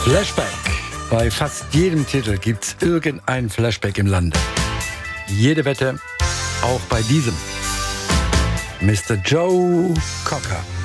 Flashback. Bei fast jedem Titel gibt's irgendein Flashback im Lande. Jede Wette, auch bei diesem. Mr. Joe Cocker.